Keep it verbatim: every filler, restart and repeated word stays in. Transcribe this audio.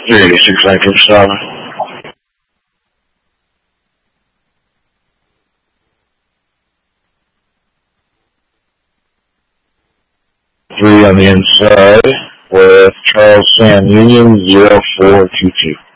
thirty-six active seven. Three on the inside with Charles Sam Union zero four two two.